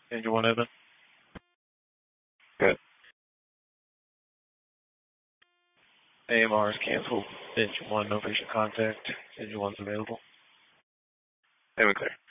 Danger 1 Evan. Good. AMR is canceled. Danger 1, no patient contact. Danger 1's available. Evan clear.